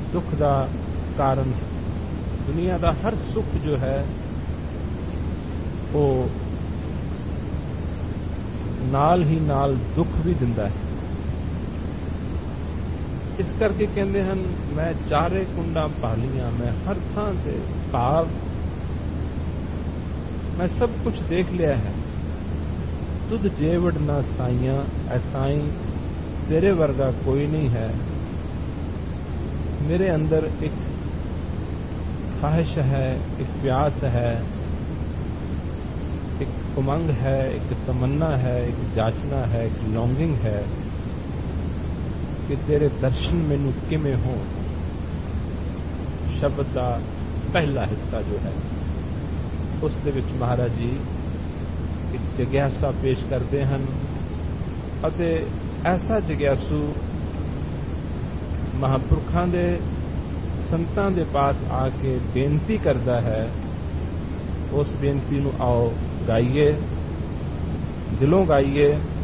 दुख का कारण है। दुनिया का हर सुख जो है वो नाल ही नाल दुख भी दिंदा है। इस करके कहते हैं मैं चारे कुंडा पालियां, मैं हर थां से भाव मैं सब कुछ देख लिया है। तुद जेवड़ ना साइयां, ऐसाई तेरे वर्गा कोई नहीं है। मेरे अंदर एक ख्वाहिश है, एक प्यास है, एक उमंग है, एक तमन्ना है, एक जाचना है, एक लॉन्गिंग है कि तेरे दर्शन मैनू किवें हो। शब्द का पहला हिस्सा जो है उस दे विच महाराज जी एक जिग्यासा पेश करते हैं अते ऐसा जिग्यासू महापुरखों के संतां दे पास आके बेनती करता है। उस बेनती नूं आओ गाइए, दिलों गाइए।